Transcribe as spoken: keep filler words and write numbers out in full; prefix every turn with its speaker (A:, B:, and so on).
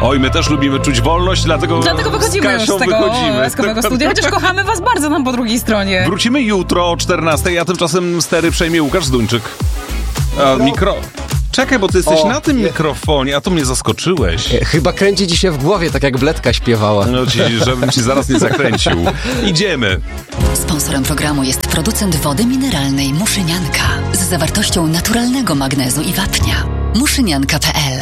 A: Oj, my też lubimy czuć wolność, dlatego,
B: dlatego wychodzimy
A: z
B: już z tego
A: wychodzimy.
B: skowego studia, chociaż kochamy was bardzo tam po drugiej stronie.
A: Wrócimy jutro o czternastej, a tymczasem stery przejmie Łukasz Zduńczyk. A, mikro... Czekaj, bo ty jesteś
C: O,
A: na tym
C: nie.
A: mikrofonie, a to mnie zaskoczyłeś.
C: Chyba kręci ci się w głowie, tak jak Bledka śpiewała.
A: No ci, żebym ci zaraz nie zakręcił. Idziemy.
D: Sponsorem programu jest producent wody mineralnej Muszynianka z zawartością naturalnego magnezu i wapnia. muszynianka kropka p l